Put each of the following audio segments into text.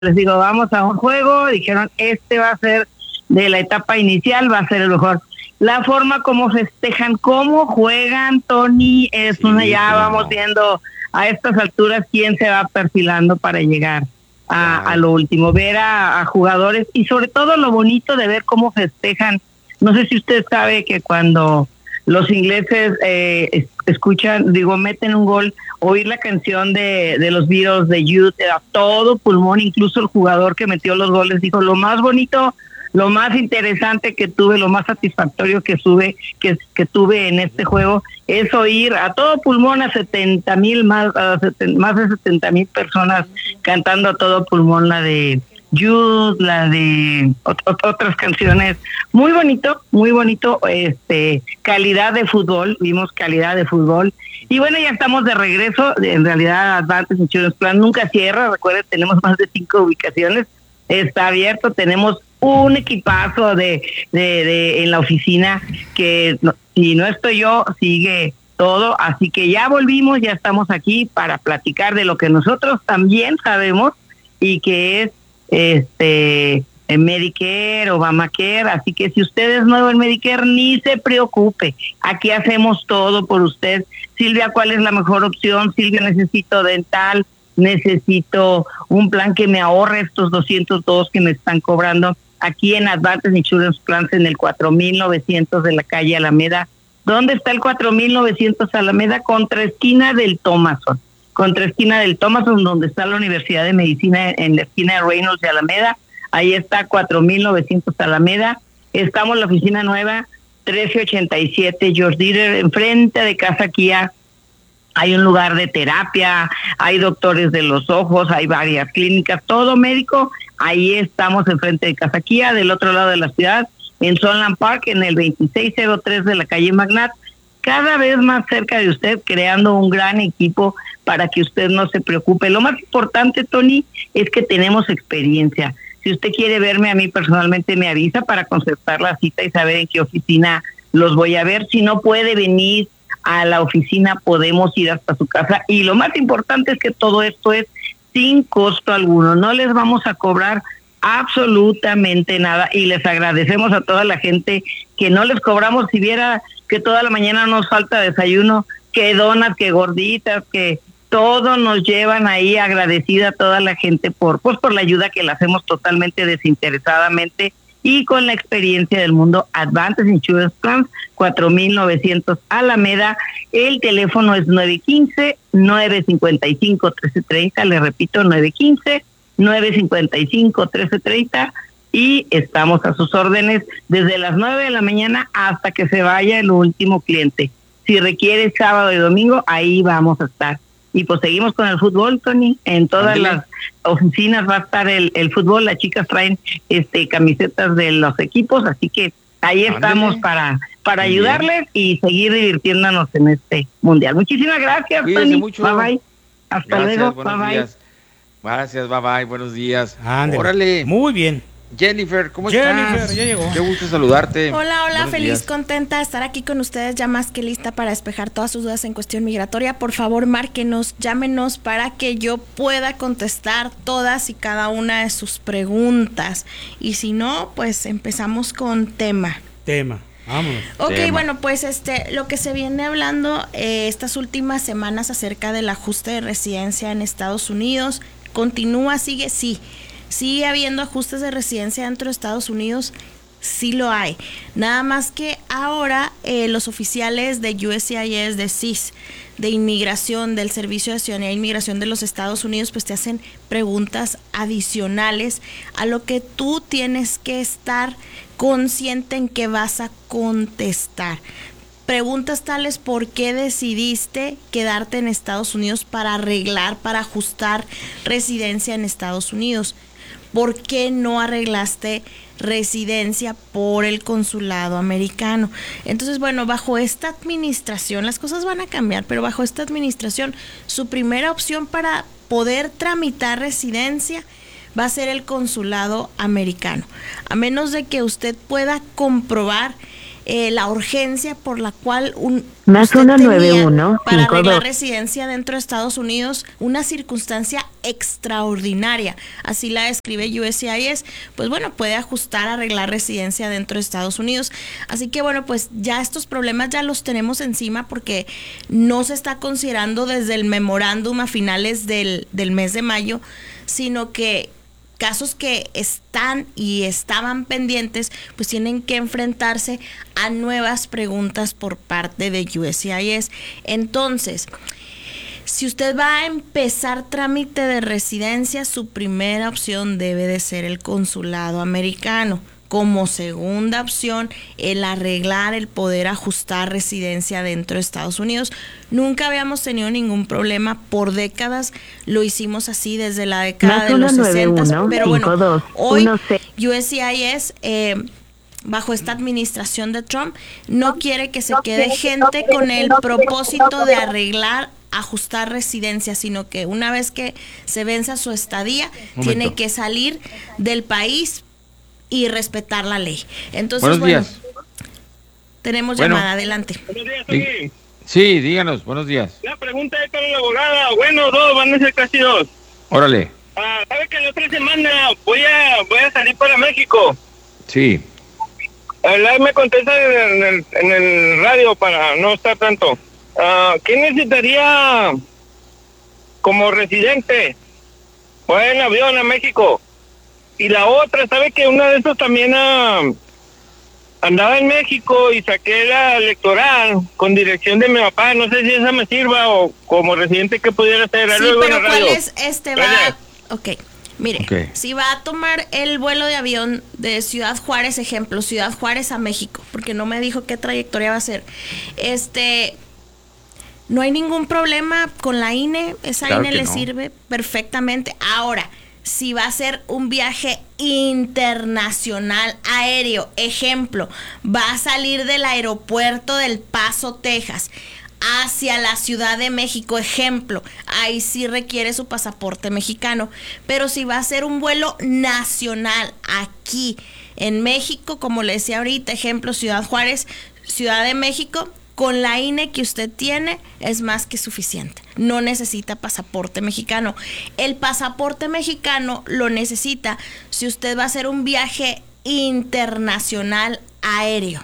les digo, vamos a un juego, dijeron, este va a ser de la etapa inicial, va a ser el mejor. La forma como festejan, cómo juegan, Tony, es una, ya vamos viendo a estas alturas quién se va perfilando para llegar a lo último, ver a jugadores y sobre todo lo bonito de ver cómo festejan. No sé si usted sabe que cuando los ingleses escuchan, meten un gol, oír la canción de los Beatles, de Youth, a todo pulmón, incluso el jugador que metió los goles dijo, lo más bonito, lo más interesante que tuve, lo más satisfactorio que tuve en este juego es oír a todo pulmón a 70,000 más de 70,000 personas cantando a todo pulmón la de Youth, la de otras canciones. Muy bonito, calidad de fútbol, vimos calidad de fútbol. Y bueno, ya estamos de regreso. En realidad, Advantage Insurance Plan nunca cierra. Recuerden, tenemos más de 5 ubicaciones. Está abierto. Tenemos un equipazo en la oficina que, si no estoy yo, sigue todo. Así que ya volvimos, ya estamos aquí para platicar de lo que nosotros también sabemos y que es Medicare, Obamacare. Así que si usted es nuevo en Medicare, ni se preocupe, aquí hacemos todo por usted. Silvia, ¿cuál es la mejor opción? Silvia, necesito dental, necesito un plan que me ahorre estos 202 que me están cobrando aquí en Advantage Insurance Plans en el 4900 de la calle Alameda. ¿Dónde está el 4900 Alameda? Contraesquina del Thomason, donde está la Universidad de Medicina, en la esquina de Reynolds de Alameda. Ahí está 4900 Alameda. Estamos en la oficina nueva, 1387 George Dieter, enfrente de Casa Kia. Hay un lugar de terapia, hay doctores de los ojos, hay varias clínicas, todo médico. Ahí estamos enfrente de Casa Kia, del otro lado de la ciudad, en Sunland Park, en el 2603 de la calle Magnat. Cada vez más cerca de usted, creando un gran equipo para que usted no se preocupe. Lo más importante, Tony, es que tenemos experiencia. Si usted quiere verme a mí personalmente, me avisa para concertar la cita y saber en qué oficina los voy a ver. Si no puede venir a la oficina, podemos ir hasta su casa. Y lo más importante es que todo esto es sin costo alguno. No les vamos a cobrar absolutamente nada y les agradecemos a toda la gente que no les cobramos. Si viera que toda la mañana nos falta desayuno, que donas, que gorditas, que todo nos llevan ahí, agradecida a toda la gente por la ayuda que le hacemos totalmente desinteresadamente y con la experiencia del mundo. Advantage Insurance Plans, 4900 Alameda. El teléfono es 915-955-1330, le repito, 915-955-1330, y estamos a sus órdenes desde las 9 de la mañana hasta que se vaya el último cliente. Si requiere sábado y domingo, ahí vamos a estar. Y pues seguimos con el fútbol, Tony. En todas las oficinas va a estar el fútbol. Las chicas traen camisetas de los equipos, así que ahí estamos para ayudarles y seguir divirtiéndonos en este mundial. Muchísimas gracias, Cuídense Tony. mucho. Bye bye. Hasta luego. Bye bye. Gracias, bye bye. Buenos días. Ándale. Órale. Muy bien. Jennifer, ¿cómo Jennifer, estás? ya llegó. Qué gusto saludarte. Hola, Buenos feliz, días. contenta de estar aquí con ustedes, ya más que lista para despejar todas sus dudas en cuestión migratoria. Por favor, márquenos, llámenos para que yo pueda contestar todas y cada una de sus preguntas. Y si no, pues empezamos con tema. Vámonos. Ok, bueno, pues lo que se viene hablando estas últimas semanas acerca del ajuste de residencia en Estados Unidos, continúa, sigue habiendo ajustes de residencia dentro de Estados Unidos, sí lo hay. Nada más que ahora los oficiales de USCIS, de SIS, de inmigración, del Servicio de Ciudadanía e Inmigración de los Estados Unidos, pues te hacen preguntas adicionales a lo que tú tienes que estar consciente en que vas a contestar. Preguntas tales: ¿por qué decidiste quedarte en Estados Unidos para arreglar, para ajustar residencia en Estados Unidos? ¿Por qué no arreglaste residencia por el consulado americano? Entonces, bueno, bajo esta administración, las cosas van a cambiar, pero bajo esta administración, su primera opción para poder tramitar residencia va a ser el consulado americano. A menos de que usted pueda comprobar la urgencia por la cual más usted 191 para 52 arreglar residencia dentro de Estados Unidos, una circunstancia extraordinaria, así la describe USCIS, pues bueno, puede ajustar a arreglar residencia dentro de Estados Unidos. Así que bueno, pues ya estos problemas ya los tenemos encima porque no se está considerando desde el memorándum a finales del mes de mayo, sino que casos que están y estaban pendientes, pues tienen que enfrentarse a nuevas preguntas por parte de USCIS. Entonces, si usted va a empezar trámite de residencia, su primera opción debe de ser el consulado americano. Como segunda opción, el arreglar, el poder ajustar residencia dentro de Estados Unidos. Nunca habíamos tenido ningún problema, por décadas lo hicimos así desde la década de los 60, pero bueno, hoy USCIS, bajo esta administración de Trump, no quiere que se quede gente con el propósito de arreglar, ajustar residencia, sino que una vez que se venza su estadía, tiene que salir del país y respetar la ley. Entonces, buenos días. Tenemos llamada, adelante. Buenos días, Tony. Sí, díganos, buenos días. La pregunta es para la abogada. Bueno, van a ser casi dos. Órale. ¿Sabe que la otra semana voy a salir para México? Sí. Me contesta en el radio para no estar tanto. ¿Qué necesitaría como residente? Voy en avión a México. Y la otra, ¿sabe que una de esas también andaba en México y saqué la electoral con dirección de mi papá? No sé si esa me sirva o como residente que pudiera hacer. Sí, luego pero en la radio. ¿cuál es Ok, mire, si va a tomar el vuelo de avión de Ciudad Juárez, ejemplo, Ciudad Juárez a México, porque no me dijo qué trayectoria va a ser, no hay ningún problema con la INE, esa Claro INE que le no. sirve perfectamente. Ahora, si va a ser un viaje internacional aéreo, ejemplo, va a salir del aeropuerto del Paso, Texas, hacia la Ciudad de México, ejemplo, ahí sí requiere su pasaporte mexicano. Pero si va a ser un vuelo nacional aquí en México, como le decía ahorita, ejemplo, Ciudad Juárez, Ciudad de México, con la INE que usted tiene es más que suficiente. No necesita pasaporte mexicano. El pasaporte mexicano lo necesita si usted va a hacer un viaje internacional aéreo.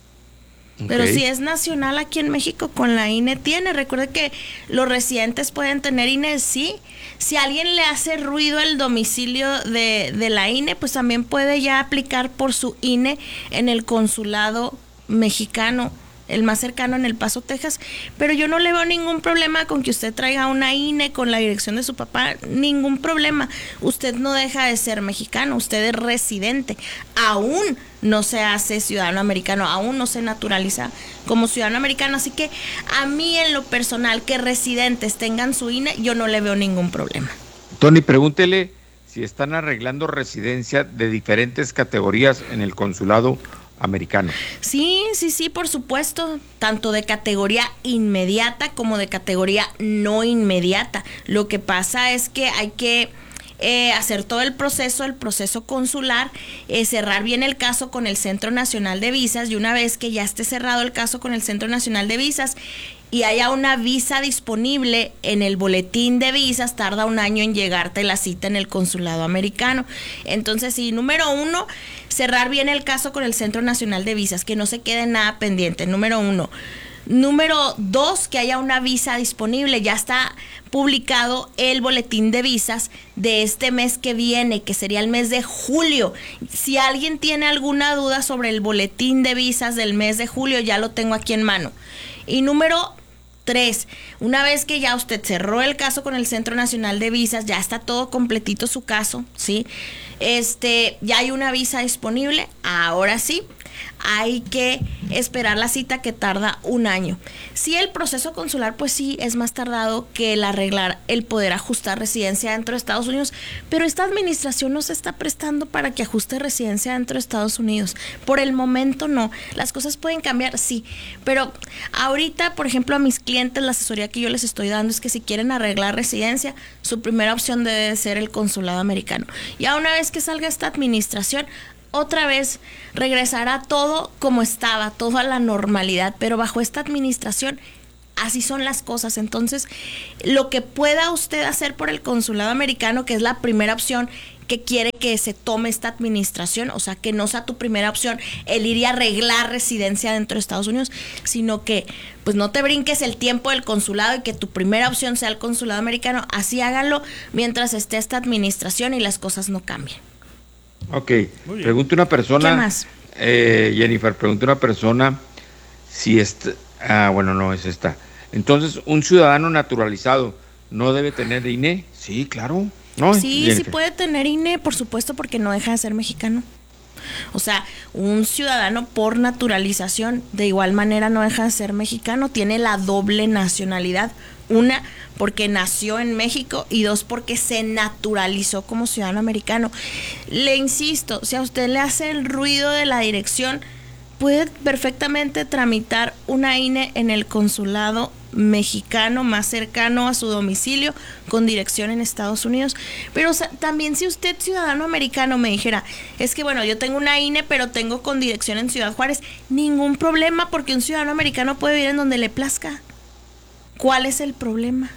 Pero si es nacional aquí en México, con la INE tiene. Recuerde que los residentes pueden tener INE, sí. Si a alguien le hace ruido el domicilio de la INE, pues también puede ya aplicar por su INE en el consulado mexicano, el más cercano en El Paso, Texas. Pero yo no le veo ningún problema con que usted traiga una INE con la dirección de su papá, ningún problema. Usted no deja de ser mexicano, usted es residente, aún no se hace ciudadano americano, aún no se naturaliza como ciudadano americano. Así que a mí en lo personal, que residentes tengan su INE, yo no le veo ningún problema. Tony, pregúntele si están arreglando residencia de diferentes categorías en el consulado americano. Sí, por supuesto, tanto de categoría inmediata como de categoría no inmediata. Lo que pasa es que hay que hacer todo el proceso consular, cerrar bien el caso con el Centro Nacional de Visas, y una vez que ya esté cerrado el caso con el Centro Nacional de Visas y haya una visa disponible en el boletín de visas, tarda 1 año en llegarte la cita en el consulado americano. Entonces, sí, número 1, cerrar bien el caso con el Centro Nacional de Visas, que no se quede nada pendiente, número 1. Número 2, que haya una visa disponible. Ya está publicado el boletín de visas de este mes que viene, que sería el mes de julio. Si alguien tiene alguna duda sobre el boletín de visas del mes de julio, ya lo tengo aquí en mano. Y número 3, una vez que ya usted cerró el caso con el Centro Nacional de Visas, ya está todo completito su caso, ¿sí? Ya hay una visa disponible, ahora sí, hay que esperar la cita, que tarda 1 año. Sí, el proceso consular, pues sí, es más tardado que el arreglar, el poder ajustar residencia dentro de Estados Unidos, pero esta administración no se está prestando para que ajuste residencia dentro de Estados Unidos. Por el momento no. Las cosas pueden cambiar, sí, pero ahorita, por ejemplo, a mis clientes, la asesoría que yo les estoy dando es que si quieren arreglar residencia, su primera opción debe ser el consulado americano. Ya una vez que salga esta administración, otra vez regresará todo como estaba, todo a la normalidad, pero bajo esta administración así son las cosas. Entonces, lo que pueda usted hacer por el consulado americano, que es la primera opción que quiere que se tome esta administración, o sea, que no sea tu primera opción el ir y arreglar residencia dentro de Estados Unidos, sino que pues no te brinques el tiempo del consulado y que tu primera opción sea el consulado americano. Así háganlo mientras esté esta administración y las cosas no cambien. Ok, pregunta una persona. ¿Qué más? Jennifer, pregunta una persona si bueno, no es esta. Entonces, ¿un ciudadano naturalizado no debe tener INE? Sí, claro. No, sí, Jennifer. sí puede tener INE, por supuesto, porque no deja de ser mexicano. O sea, un ciudadano por naturalización de igual manera no deja de ser mexicano, tiene la doble nacionalidad. Una, porque nació en México, y dos, porque se naturalizó como ciudadano americano. Le insisto, si a usted le hace el ruido de la dirección, puede perfectamente tramitar una INE en el consulado mexicano más cercano a su domicilio con dirección en Estados Unidos. Pero, o sea, también si usted, ciudadano americano, me dijera, es que bueno, yo tengo una INE pero tengo con dirección en Ciudad Juárez, ningún problema, porque un ciudadano americano puede vivir en donde le plazca. ¿Cuál es el problema?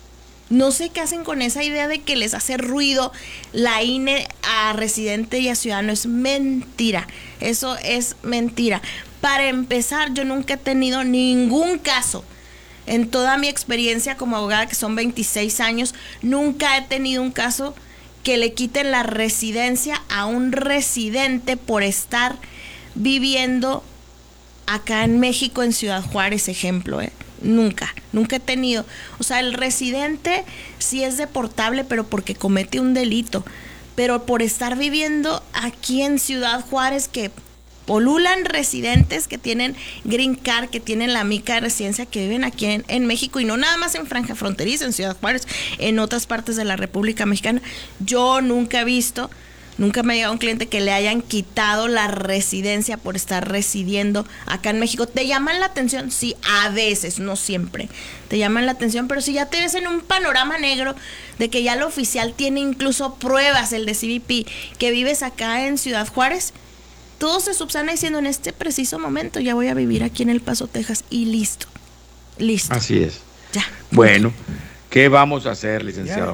No sé qué hacen con esa idea de que les hace ruido la INE a residente y a ciudadano. Es mentira. Eso es mentira. Para empezar, yo nunca he tenido ningún caso. En toda mi experiencia como abogada, que son 26 años, nunca he tenido un caso que le quiten la residencia a un residente por estar viviendo acá en México, en Ciudad Juárez, ejemplo, Nunca he tenido. O sea, el residente sí es deportable, pero porque comete un delito. Pero por estar viviendo aquí en Ciudad Juárez, que polulan residentes que tienen green card, que tienen la mica de residencia, que viven aquí en México, y no nada más en franja fronteriza, en Ciudad Juárez, en otras partes de la República Mexicana. Yo nunca he visto, nunca me ha llegado un cliente que le hayan quitado la residencia por estar residiendo acá en México. ¿Te llaman la atención? Sí, a veces, no siempre. Te llaman la atención, pero si ya te ves en un panorama negro de que ya lo oficial tiene incluso pruebas, el de CBP, que vives acá en Ciudad Juárez, todo se subsana diciendo, en este preciso momento ya voy a vivir aquí en El Paso, Texas, y listo. Así es. Ya. Bueno, ¿qué vamos a hacer, licenciado?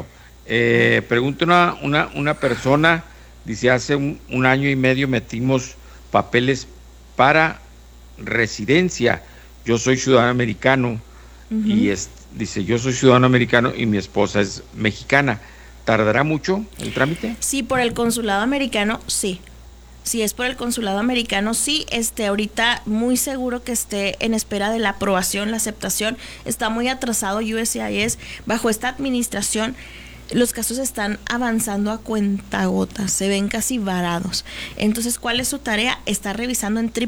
Pregunta una persona. Dice, hace un año y medio metimos papeles para residencia. Yo soy ciudadano americano. Y dice, yo soy ciudadano americano y mi esposa es mexicana. ¿Tardará mucho el trámite? Sí, por el consulado americano, sí. Si es por el consulado americano, sí. Ahorita muy seguro que esté en espera de la aprobación, la aceptación. Está muy atrasado USCIS. Bajo esta administración, los casos están avanzando a cuentagotas, se ven casi varados. Entonces, ¿cuál es su tarea? Está revisando en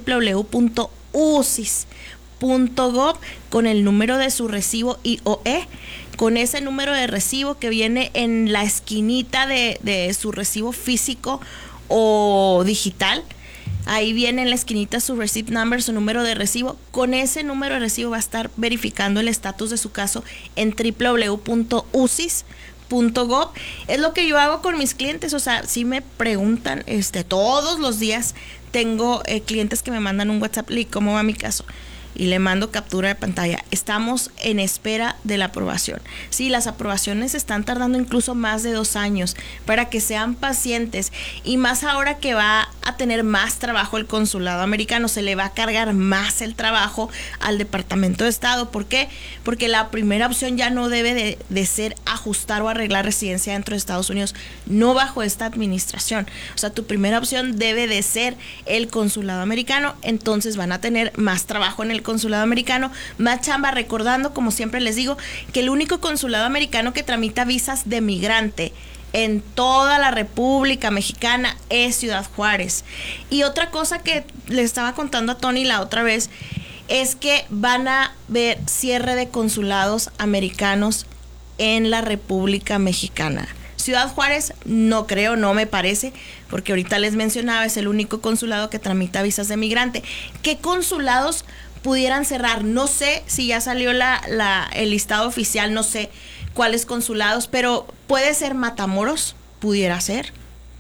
www.usis.gov con el número de su recibo IOE. Con ese número de recibo que viene en la esquinita de su recibo físico o digital, ahí viene en la esquinita su receipt number, su número de recibo. Con ese número de recibo va a estar verificando el estatus de su caso en www.usis.gov. Es lo que yo hago con mis clientes. O sea, si me preguntan todos los días, tengo clientes que me mandan un WhatsApp, ¿cómo va mi caso? Y le mando captura de pantalla. Estamos en espera de la aprobación. Sí, las aprobaciones están tardando incluso más de 2 años, para que sean pacientes. Y más ahora que va a tener más trabajo el consulado americano, se le va a cargar más el trabajo al Departamento de Estado. ¿Por qué? Porque la primera opción ya no debe de ser ajustar o arreglar residencia dentro de Estados Unidos, no bajo esta administración. O sea, tu primera opción debe de ser el consulado americano. Entonces van a tener más trabajo en el consulado americano, más chamba, recordando, como siempre les digo, que el único consulado americano que tramita visas de migrante en toda la República Mexicana es Ciudad Juárez. Y otra cosa que le estaba contando a Tony la otra vez es que van a ver cierre de consulados americanos en la República Mexicana. Ciudad Juárez no creo, no me parece, porque ahorita les mencionaba, es el único consulado que tramita visas de migrante. ¿Qué consulados pudieran cerrar? No sé si ya salió el listado oficial, no sé cuáles consulados, pero puede ser Matamoros, pudiera ser.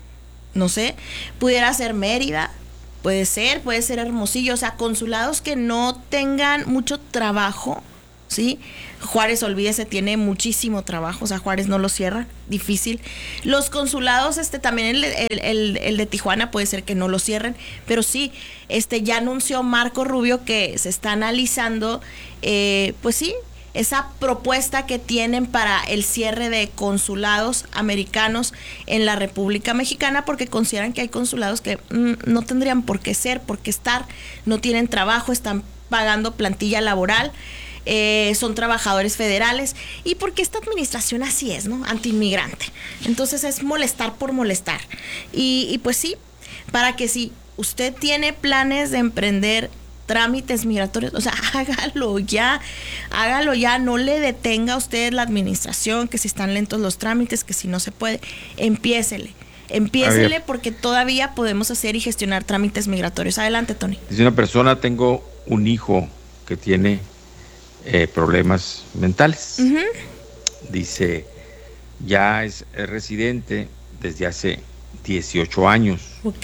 no sé, pudiera ser Mérida, puede ser Hermosillo, o sea, consulados que no tengan mucho trabajo, ¿sí? Juárez, olvídese, tiene muchísimo trabajo, o sea, Juárez no lo cierra, difícil. Los consulados, también el de Tijuana puede ser que no lo cierren, pero sí, ya anunció Marco Rubio que se está analizando, pues sí, esa propuesta que tienen para el cierre de consulados americanos en la República Mexicana, porque consideran que hay consulados que no tendrían por qué estar, no tienen trabajo, están pagando plantilla laboral, son trabajadores federales, y porque esta administración así es, ¿no? Antiinmigrante. Entonces es molestar por molestar. Y pues sí, para que si usted tiene planes de emprender trámites migratorios, o sea, hágalo ya, no le detenga a usted la administración, que si están lentos los trámites, que si no se puede, empiécele porque todavía podemos hacer y gestionar trámites migratorios. Adelante, Tony. Dice una persona, tengo un hijo que tiene problemas mentales. Uh-huh. Dice, ya es residente desde hace 18 años. Ok.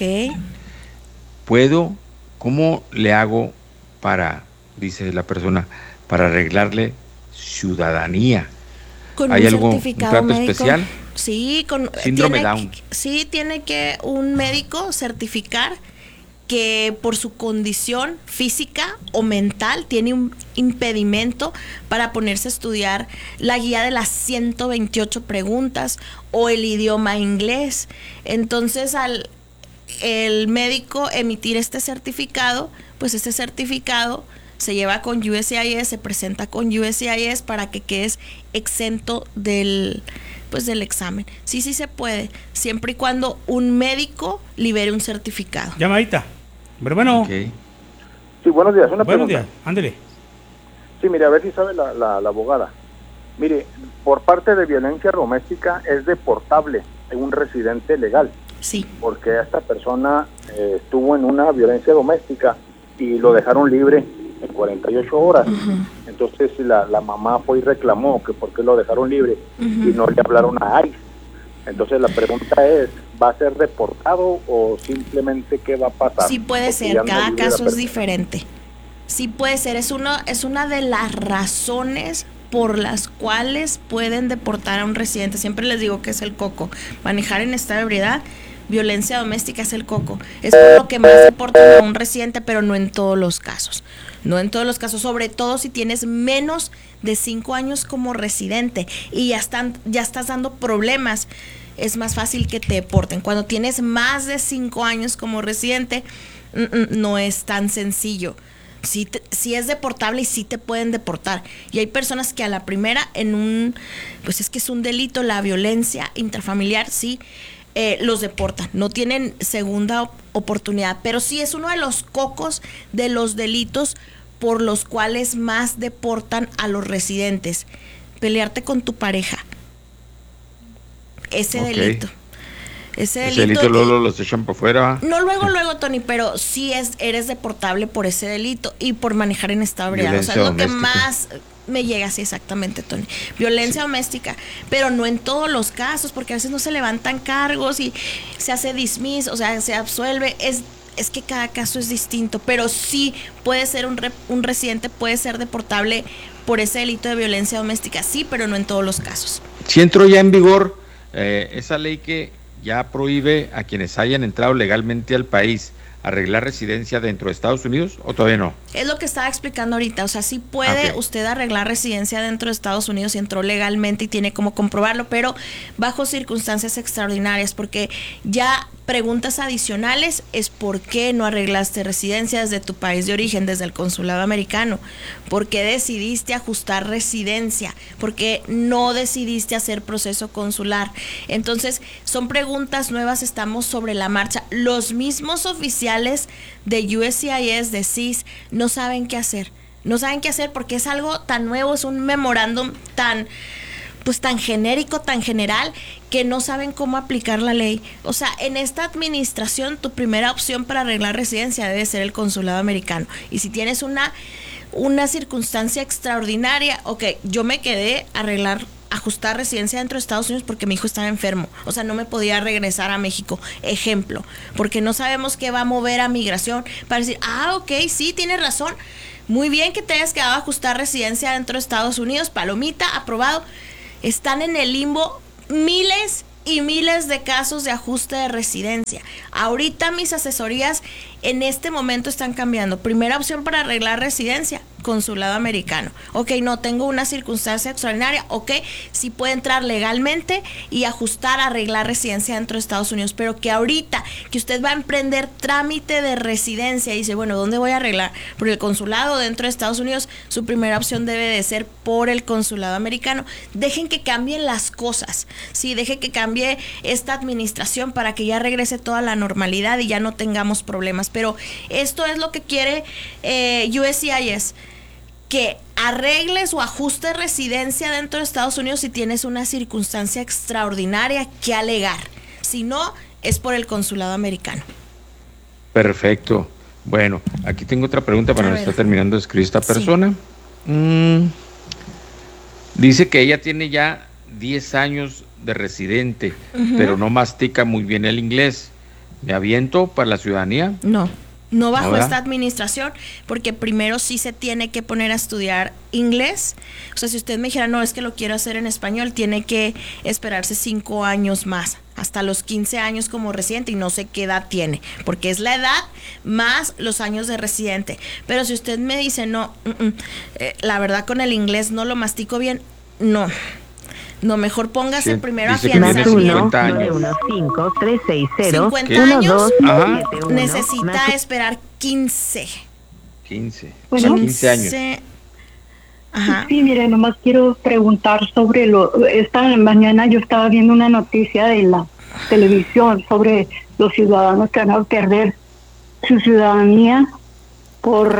¿Cómo le hago dice la persona, para arreglarle ciudadanía? ¿Hay algún trato médico especial? Sí, síndrome Down. Sí, tiene que un médico certificar que por su condición física o mental tiene un impedimento para ponerse a estudiar la guía de las 128 preguntas o el idioma inglés. Entonces, el médico emitir este certificado, pues este certificado se lleva con USCIS, se presenta con USCIS para que quedes exento del examen. Sí se puede, siempre y cuando un médico libere un certificado. Llamadita. Pero bueno. Okay. Sí, buenos días. Una buenos pregunta. Días, ándele. Sí, mire, a ver si sabe la abogada. Mire, por parte de violencia doméstica es deportable un residente legal. Sí. Porque esta persona estuvo en una violencia doméstica y lo dejaron libre en 48 horas. Uh-huh. Entonces la mamá fue y reclamó que por qué lo dejaron libre, uh-huh, y no le hablaron a ICE. Entonces la pregunta es, ¿va a ser deportado o simplemente qué va a pasar? Sí puede ser, cada caso es diferente. Sí puede ser, es una de las razones por las cuales pueden deportar a un residente. Siempre les digo que es el coco. Manejar en estado de ebriedad, violencia doméstica es el coco. Es por lo que más deportan a un residente, pero no en todos los casos. No en todos los casos, sobre todo si tienes menos de 5 años como residente y ya estás dando problemas, es más fácil que te deporten. Cuando tienes más de 5 años como residente, no es tan sencillo. Sí es deportable y sí te pueden deportar. Y hay personas que a la primera pues es que es un delito, la violencia intrafamiliar, sí, los deportan, no tienen segunda oportunidad, pero sí es uno de los cocos de los delitos por los cuales más deportan a los residentes. Pelearte con tu pareja, ese delito. Ese delito luego los echan por fuera. No luego, Tony, pero sí eres deportable por ese delito y por manejar en estado de ebriedad. O sea, es lo que más me llega, así exactamente, Tony. Violencia doméstica, pero no en todos los casos, porque a veces no se levantan cargos y se hace dismiss, o sea, se absuelve. Es que cada caso es distinto, pero sí puede ser un residente, puede ser deportable por ese delito de violencia doméstica, sí, pero no en todos los casos. Si entró ya en vigor esa ley que ya prohíbe a quienes hayan entrado legalmente al país arreglar residencia dentro de Estados Unidos, ¿o todavía no? Es lo que estaba explicando ahorita, o sea, sí puede usted arreglar residencia dentro de Estados Unidos si entró legalmente y tiene cómo comprobarlo, pero bajo circunstancias extraordinarias, porque ya preguntas adicionales es por qué no arreglaste residencia desde tu país de origen, desde el consulado americano, por qué decidiste ajustar residencia, por qué no decidiste hacer proceso consular. Entonces, son preguntas nuevas, estamos sobre la marcha. Los mismos oficiales de USCIS, de CIS, no saben qué hacer. No saben qué hacer porque es algo tan nuevo, es un memorándum tan genérico, tan general, que no saben cómo aplicar la ley. O sea, en esta administración, tu primera opción para arreglar residencia debe ser el consulado americano. Y si tienes una circunstancia extraordinaria, yo me quedé a arreglar ajustar residencia dentro de Estados Unidos porque mi hijo estaba enfermo. O sea, no me podía regresar a México. Ejemplo, porque no sabemos qué va a mover a migración para decir, ok, sí, tienes razón. Muy bien que te hayas quedado a ajustar residencia dentro de Estados Unidos. Palomita, aprobado. Están en el limbo miles y miles de casos de ajuste de residencia. Ahorita mis asesorías en este momento están cambiando. Primera opción para arreglar residencia, consulado americano. Ok, no tengo una circunstancia extraordinaria. Ok, sí puede entrar legalmente y ajustar, arreglar residencia dentro de Estados Unidos. Pero que ahorita que usted va a emprender trámite de residencia y dice, bueno, ¿dónde voy a arreglar? Por el consulado dentro de Estados Unidos, su primera opción debe de ser por el consulado americano. Dejen que cambien las cosas. Sí, dejen que cambie esta administración para que ya regrese toda la normalidad y ya no tengamos problemas. Pero esto es lo que quiere USCIS, que arregles o ajustes residencia dentro de Estados Unidos si tienes una circunstancia extraordinaria que alegar. Si no, es por el consulado americano. Perfecto. Bueno, aquí tengo otra pregunta para no estar terminando de escribir esta persona. Sí. Dice que ella tiene ya 10 años de residente, pero no mastica muy bien el inglés. ¿Me aviento para la ciudadanía? No bajo esta administración, porque primero sí se tiene que poner a estudiar inglés. O sea, si usted me dijera, no, es que lo quiero hacer en español, tiene que esperarse 5 años más, hasta los 15 años como residente, y no sé qué edad tiene, porque es la edad más los años de residente. Pero si usted me dice, no, la verdad con el inglés no lo mastico bien, no, mejor póngase primero a afianzar. 50 años. 50 años, necesita esperar 15. 15. Bueno, 15 años. Ajá. Sí, mire, nomás quiero preguntar sobre esta mañana yo estaba viendo una noticia de la televisión sobre los ciudadanos que van a perder su ciudadanía por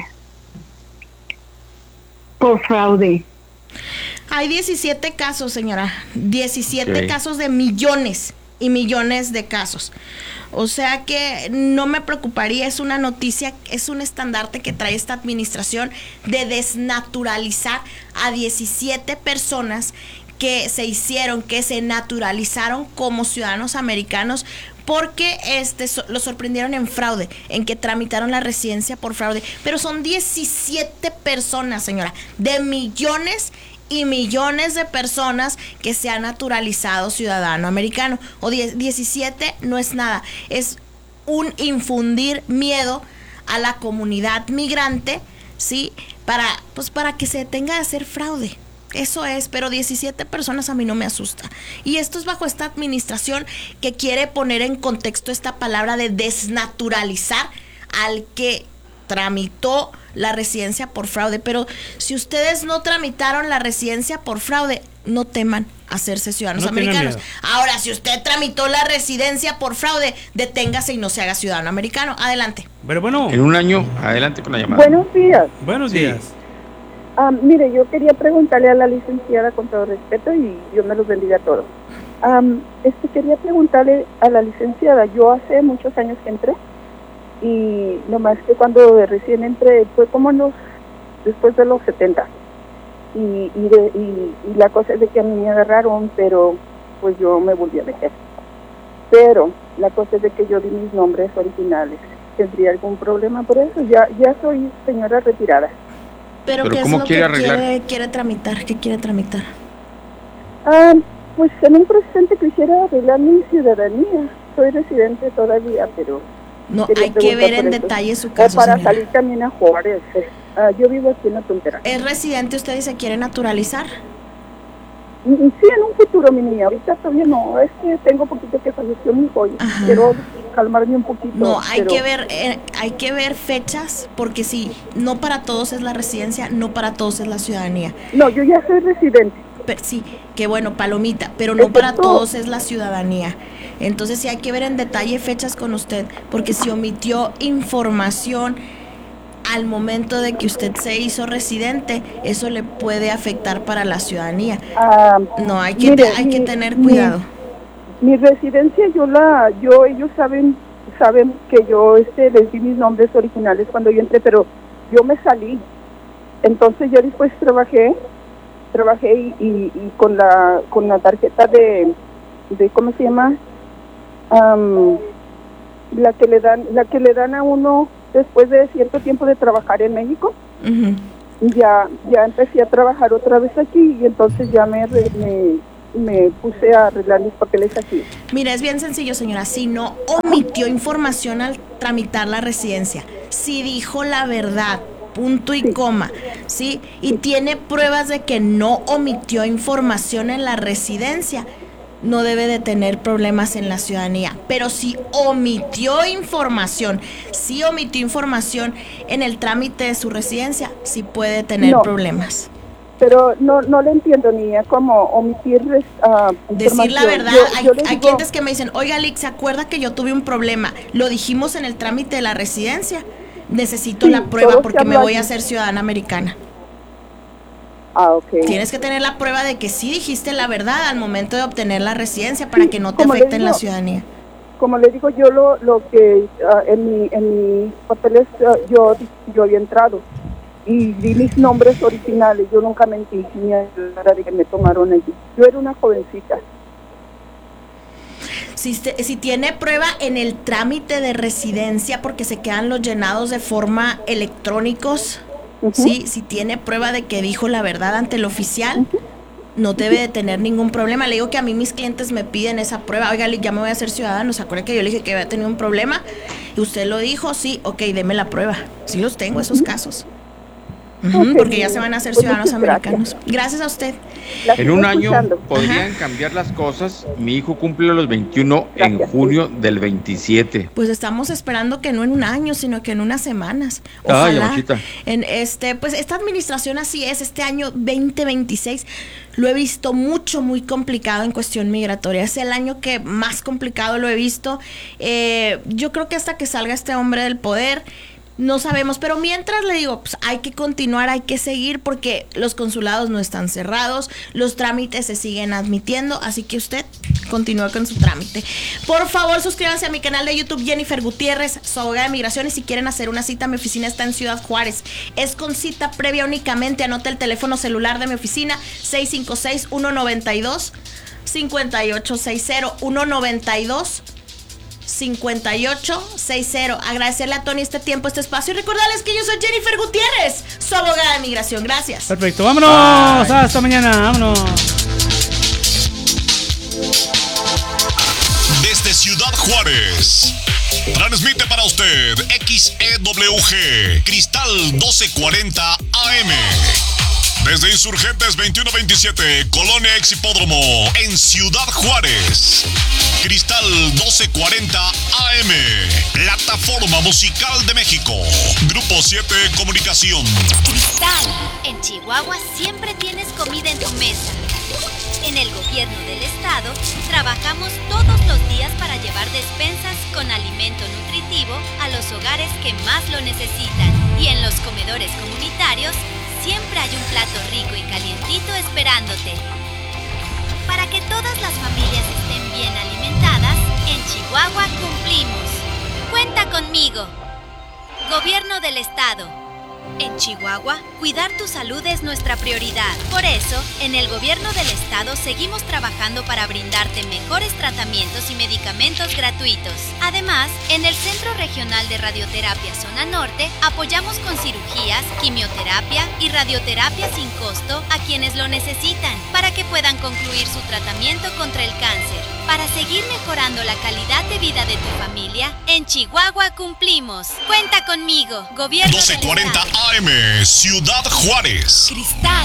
fraude. Hay 17 casos, señora. 17 casos de millones y millones de casos. O sea que no me preocuparía, es una noticia, es un estandarte que trae esta administración de desnaturalizar a 17 personas que se naturalizaron como ciudadanos americanos porque los sorprendieron en fraude, en que tramitaron la residencia por fraude. Pero son 17 personas, señora, de millones y millones de personas que se han naturalizado ciudadano americano. O 17 no es nada, es un infundir miedo a la comunidad migrante, ¿sí? Para que se detenga de hacer fraude. Eso es, pero 17 personas a mí no me asusta. Y esto es bajo esta administración que quiere poner en contexto esta palabra de desnaturalizar al que tramitó la residencia por fraude. Pero si ustedes no tramitaron la residencia por fraude, no teman hacerse ciudadanos americanos. Ahora, si usted tramitó la residencia por fraude, deténgase y no se haga ciudadano americano. Adelante. Pero bueno. En un año, adelante con la llamada. Buenos días. Buenos días. Mire, yo quería preguntarle a la licenciada con todo respeto y Dios me los bendiga a todos. Quería preguntarle a la licenciada, yo hace muchos años que entré y nomás que cuando recién entré fue como después de los 70 y la cosa es de que a mí me agarraron, pero pues yo me volví a meter. Pero la cosa es de que yo di mis nombres originales. ¿Tendría algún problema por eso? Ya soy señora retirada. ¿Pero qué es lo que quiere tramitar? ¿Qué quiere tramitar? Pues en un presente quisiera arreglar mi ciudadanía. Soy residente todavía, pero... No, hay que ver en detalle su caso, o para señora. salir también a Juárez. Yo vivo aquí en La Frontera. ¿Es residente usted y se quiere naturalizar? Sí, en un futuro, mi niña. Ahorita todavía no. Es que tengo poquito que falleció mi hijo y quiero calmarme un poquito. No, hay que ver fechas, porque sí, no para todos es la residencia, no para todos es la ciudadanía. No, yo ya soy residente. Sí, qué bueno, palomita, pero no para todos es la ciudadanía. Entonces sí hay que ver en detalle fechas con usted, porque si omitió información al momento de que usted se hizo residente, eso le puede afectar para la ciudadanía. No, hay que tener cuidado. Mi residencia, ellos saben que yo les di mis nombres originales cuando yo entré, pero yo me salí. Entonces yo después trabajé trabajé y con la tarjeta de ¿cómo se llama? La que le dan a uno después de cierto tiempo de trabajar en México. Ujú. Ya empecé a trabajar otra vez aquí y entonces ya me puse a arreglar mis papeles aquí. Mira, es bien sencillo, señora. Si no omitió información al tramitar la residencia, si dijo la verdad, punto y coma, ¿sí? Y tiene pruebas de que no omitió información en la residencia, no debe de tener problemas en la ciudadanía. Pero si omitió información en el trámite de su residencia, sí puede tener problemas. Pero no le entiendo, ni como omitir decir la verdad. Yo Hay clientes que me dicen, oiga, Lick, ¿se acuerda que yo tuve un problema? Lo dijimos en el trámite de la residencia. Necesito la prueba porque me voy a hacer ciudadana americana. Okay. Tienes que tener la prueba de que sí dijiste la verdad al momento de obtener la residencia para que no te afecte en la ciudadanía. Como le digo, yo lo que en mis papeles yo había entrado y di mis nombres originales, yo nunca mentí ni a la hora de que me tomaron allí. Yo era una jovencita. Si tiene prueba en el trámite de residencia, porque se quedan los llenados de forma electrónicos, ¿sí? Si tiene prueba de que dijo la verdad ante el oficial, no debe de tener ningún problema. Le digo que a mí mis clientes me piden esa prueba. Oiga, ya me voy a hacer ciudadano. ¿Se acuerda que yo le dije que había tenido un problema? Y usted lo dijo, sí, ok, deme la prueba. Sí los tengo, esos casos. Porque ya se van a hacer ciudadanos americanos. Gracias a usted. En un año podrían cambiar las cosas. Mi hijo cumple los 21 en junio del 27. Pues estamos esperando que no en un año, sino que en unas semanas. Ojalá. Pues esta administración así es. Este año 2026 lo he visto muy complicado en cuestión migratoria. Es el año que más complicado lo he visto. Yo creo que hasta que salga este hombre del poder, no sabemos, pero mientras le digo, pues hay que continuar, hay que seguir porque los consulados no están cerrados, los trámites se siguen admitiendo, así que usted continúe con su trámite. Por favor, suscríbanse a mi canal de YouTube, Jennifer Gutiérrez, su abogada de migración, y si quieren hacer una cita, mi oficina está en Ciudad Juárez. Es con cita previa únicamente, anota el teléfono celular de mi oficina, 656-192-5860, 192-5860. Agradecerle a Tony este tiempo, este espacio y recordarles que yo soy Jennifer Gutiérrez, su abogada de migración. Gracias. Perfecto, vámonos. Bye. Hasta mañana, vámonos. Desde Ciudad Juárez transmite para usted XEWG Cristal 1240 AM. Desde Insurgentes 2127, Colonia Ex Hipódromo, en Ciudad Juárez. Cristal 1240 AM, Plataforma Musical de México. Grupo 7 Comunicación. Cristal, en Chihuahua siempre tienes comida en tu mesa. En el gobierno del estado, trabajamos todos los días para llevar despensas con alimento nutritivo a los hogares que más lo necesitan. Y en los comedores comunitarios, siempre hay un plato rico y calientito esperándote. Para que todas las familias estén bien alimentadas, en Chihuahua cumplimos. Cuenta conmigo. Gobierno del Estado. En Chihuahua, cuidar tu salud es nuestra prioridad. Por eso, en el Gobierno del Estado seguimos trabajando para brindarte mejores tratamientos y medicamentos gratuitos. Además, en el Centro Regional de Radioterapia Zona Norte, apoyamos con cirugías, quimioterapia y radioterapia sin costo a quienes lo necesitan, para que puedan concluir su tratamiento contra el cáncer. Para seguir mejorando la calidad de vida de tu familia, en Chihuahua cumplimos. Cuenta conmigo, Gobierno 1240 AM, Ciudad Juárez. Cristal.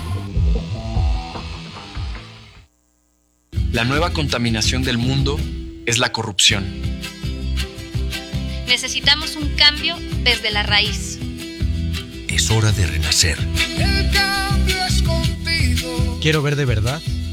La nueva contaminación del mundo es la corrupción. Necesitamos un cambio desde la raíz. Es hora de renacer. El cambio es contigo. Quiero ver de verdad